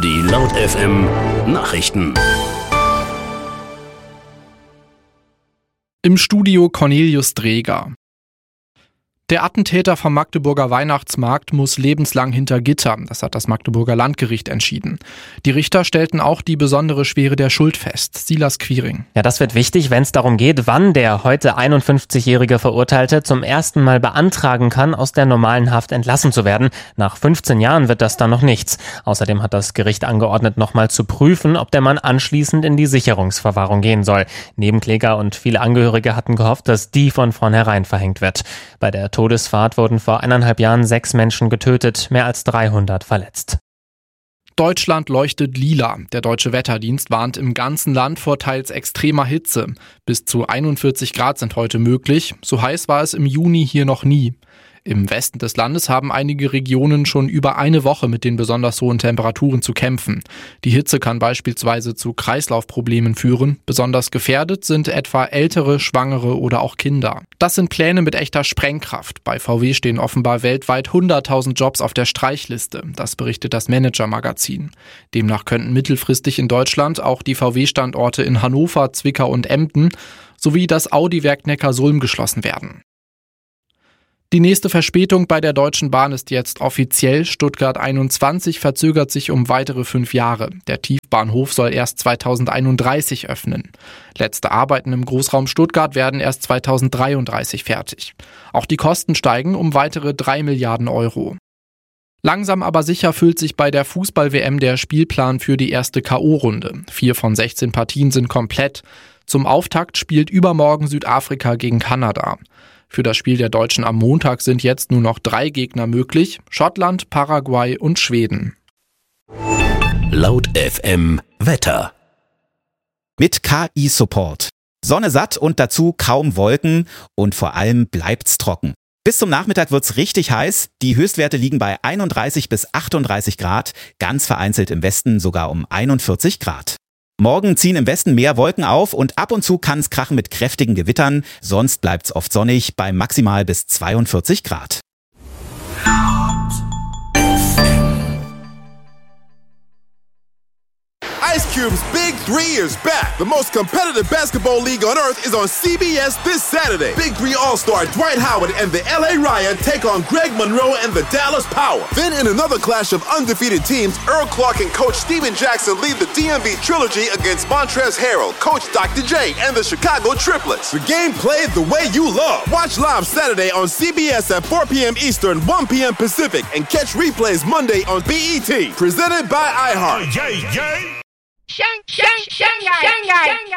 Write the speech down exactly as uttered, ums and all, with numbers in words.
Die Laut F M Nachrichten. Im Studio Cornelius Dreger. Der Attentäter vom Magdeburger Weihnachtsmarkt muss lebenslang hinter Gitter. Das hat das Magdeburger Landgericht entschieden. Die Richter stellten auch die besondere Schwere der Schuld fest. Silas Quiring. Ja, das wird wichtig, wenn es darum geht, wann der heute einundfünfzigjährige Verurteilte zum ersten Mal beantragen kann, aus der normalen Haft entlassen zu werden. Nach fünfzehn Jahren wird das dann noch nichts. Außerdem hat das Gericht angeordnet, nochmal zu prüfen, ob der Mann anschließend in die Sicherungsverwahrung gehen soll. Nebenkläger und viele Angehörige hatten gehofft, dass die von vornherein verhängt wird. Bei der Todesfahrt wurden vor eineinhalb Jahren sechs Menschen getötet, mehr als dreihundert verletzt. Deutschland leuchtet lila. Der Deutsche Wetterdienst warnt im ganzen Land vor teils extremer Hitze. Bis zu einundvierzig Grad sind heute möglich. So heiß war es im Juni hier noch nie. Im Westen des Landes haben einige Regionen schon über eine Woche mit den besonders hohen Temperaturen zu kämpfen. Die Hitze kann beispielsweise zu Kreislaufproblemen führen. Besonders gefährdet sind etwa Ältere, Schwangere oder auch Kinder. Das sind Pläne mit echter Sprengkraft. Bei V W stehen offenbar weltweit hunderttausend Jobs auf der Streichliste. Das berichtet das Manager-Magazin. Demnach könnten mittelfristig in Deutschland auch die V W-Standorte in Hannover, Zwickau und Emden sowie das Audi-Werk Neckarsulm geschlossen werden. Die nächste Verspätung bei der Deutschen Bahn ist jetzt offiziell. Stuttgart einundzwanzig verzögert sich um weitere fünf Jahre. Der Tiefbahnhof soll erst zweitausendeinunddreißig öffnen. Letzte Arbeiten im Großraum Stuttgart werden erst zweitausenddreiunddreißig fertig. Auch die Kosten steigen um weitere drei Milliarden Euro. Langsam aber sicher füllt sich bei der Fußball-W M der Spielplan für die erste K O-Runde. Vier von sechzehn Partien sind komplett. Zum Auftakt spielt übermorgen Südafrika gegen Kanada. Für das Spiel der Deutschen am Montag sind jetzt nur noch drei Gegner möglich: Schottland, Paraguay und Schweden. Laut F M Wetter. Mit K I-Support. Sonne satt und dazu kaum Wolken und vor allem bleibt's trocken. Bis zum Nachmittag wird's richtig heiß. Die Höchstwerte liegen bei einunddreißig bis achtunddreißig Grad, ganz vereinzelt im Westen sogar um einundvierzig Grad. Morgen ziehen im Westen mehr Wolken auf und ab und zu kann es krachen mit kräftigen Gewittern. Sonst bleibt's oft sonnig bei maximal bis zweiundvierzig Grad. Ice Cube's Big Three is back. The most competitive basketball league on earth is on C B S this Saturday. Big Three All-Star Dwight Howard and the L A Riot take on Greg Monroe and the Dallas Power. Then in another clash of undefeated teams, Earl Clark and Coach Steven Jackson lead the D M V Trilogy against Montrezl Harrell, Coach Doctor J, and the Chicago Triplets. The game played the way you love. Watch live Saturday on C B S at four p.m. Eastern, one p.m. Pacific, and catch replays Monday on B E T. Presented by iHeart. Shanghai. Shanghai. Shanghai.